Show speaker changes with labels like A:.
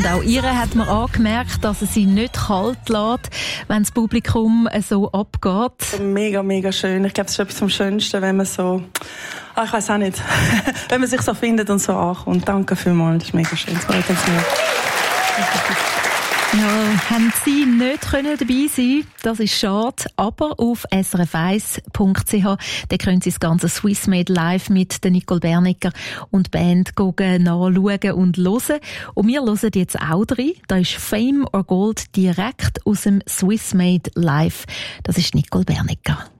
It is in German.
A: auch ihr hat man angemerkt, dass es sie nicht kalt lässt, wenn das Publikum so abgeht.
B: Mega, mega schön. Ich glaube, es ist etwas vom Schönsten, wenn man so, ich weiß auch nicht, wenn man sich so findet und so ankommt. Danke vielmals, das ist mega schön. Das freut uns sehr.
A: Ja, haben Sie nicht dabei sein, das ist schade, aber auf srf1.ch, da können Sie das ganze Swiss Made Live mit der Nicole Bernecker und Band nachschauen und hören. Und wir hören jetzt auch rein, da ist Fame or Gold direkt aus dem Swiss Made Live. Das ist Nicole Bernecker.